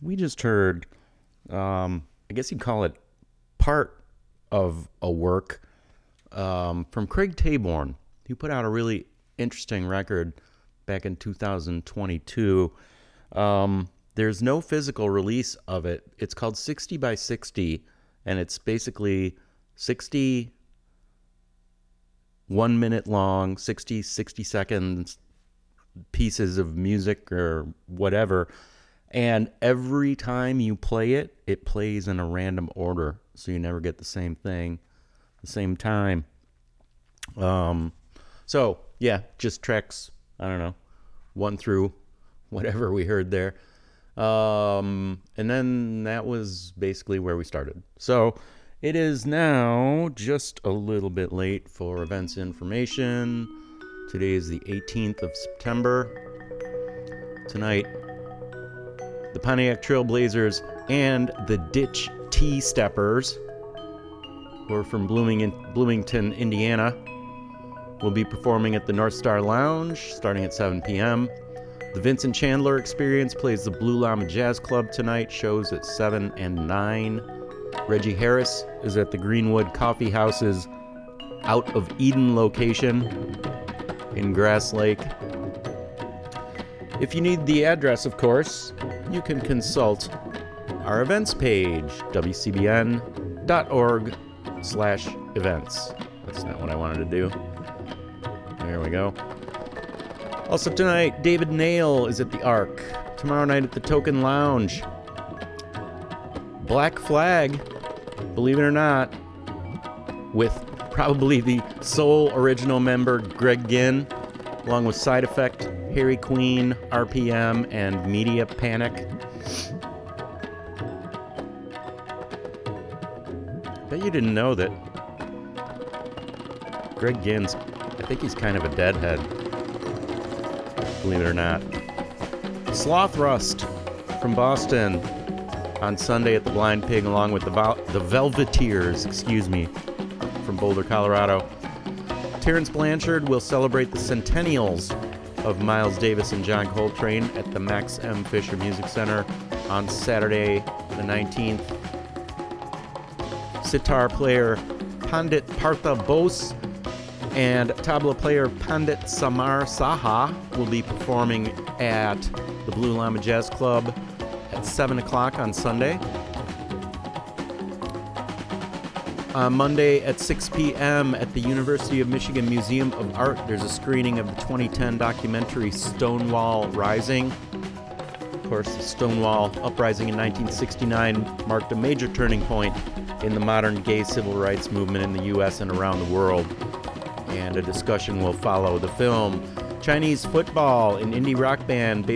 We just heard, I guess you'd call it part of a work from Craig Taborn, who put out a really interesting record back in 2022. There's no physical release of it. It's called 60 by 60, and it's basically 60 1 minute long, 60 seconds pieces of music or whatever. And every time you play it, it plays in a random order. So you never get the same thing, the same time. So, yeah, just tracks, I don't know, 1 through whatever we heard there. And then that was basically where we started. So it is now just a little bit late for events information. Today is the 18th of September. Tonight, the Pontiac Trailblazers and the Ditch T-Steppers, who are from Bloomington, Indiana, will be performing at the North Star Lounge starting at 7 p.m. The Vincent Chandler Experience plays the Blue Llama Jazz Club tonight, shows at 7 and 9. Reggie Harris is at the Greenwood Coffee House's Out of Eden location in Grass Lake. If you need the address, of course, you can consult our events page, wcbn.org/events. That's not what I wanted to do. There we go. Also tonight, David Nail is at the Arc. Tomorrow night at the Token Lounge. Black Flag, believe it or not, with probably the sole original member, Greg Ginn, along with Side Effect, Harry Queen, RPM, and Media Panic. Bet you didn't know that Greg Ginn's, I think he's kind of a deadhead. Believe it or not. Sloth Rust from Boston on Sunday at the Blind Pig, along with the Velveteers, from Boulder, Colorado. Terrence Blanchard will celebrate the centennials of Miles Davis and John Coltrane at the Max M. Fisher Music Center on Saturday the 19th. Sitar player Pandit Partha Bose and tabla player Pandit Samar Saha will be performing at the Blue Llama Jazz Club at 7 o'clock on Sunday. On Monday at 6 p.m. at the University of Michigan Museum of Art, there's a screening of the 2010 documentary Stonewall Rising. Of course, the Stonewall Uprising in 1969 marked a major turning point in the modern gay civil rights movement in the U.S. and around the world. And a discussion will follow the film. Chinese football, an indie rock band based